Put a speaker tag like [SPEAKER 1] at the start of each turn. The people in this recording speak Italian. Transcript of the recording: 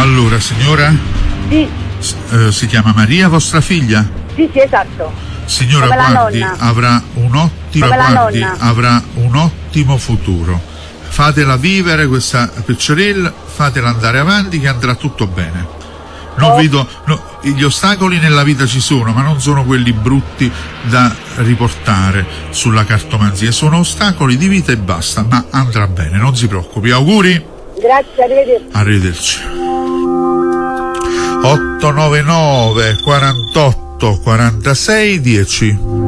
[SPEAKER 1] Allora, signora?
[SPEAKER 2] Sì.
[SPEAKER 1] Si chiama Maria, vostra figlia?
[SPEAKER 2] Sì, esatto.
[SPEAKER 1] Signora,
[SPEAKER 2] Come la
[SPEAKER 1] guardi,
[SPEAKER 2] nonna.
[SPEAKER 1] avrà un ottimo futuro. Fatela vivere questa picciorella, fatela andare avanti che andrà tutto bene. Gli ostacoli nella vita ci sono, ma non sono quelli brutti da riportare sulla cartomanzia, sono ostacoli di vita e basta, ma andrà bene, non si preoccupi. Auguri.
[SPEAKER 2] Grazie,
[SPEAKER 1] Arrivederci. 899 48 46 10.